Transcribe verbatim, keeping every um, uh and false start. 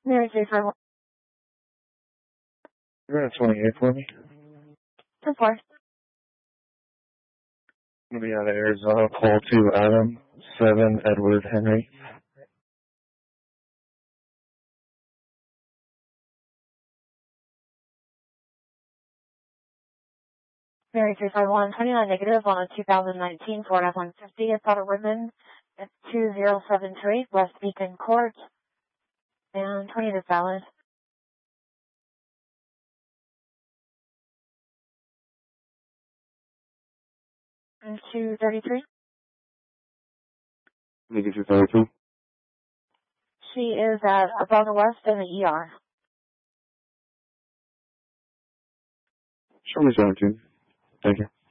Mary three five one. You're at twenty-eight for me. ten four. I'm going to be out of Arizona. Call to Adam, seven, Edward Henry. Mary three five one, twenty-nine negative on a two thousand nineteen Ford F one fifty. It's out of Ribbon at two zero seven two eight West Beacon Court. And twenty is valid. And two thirty-three. Make it two thirty-two. She is at Abona West in the E R. Show me seventeen. Thank you.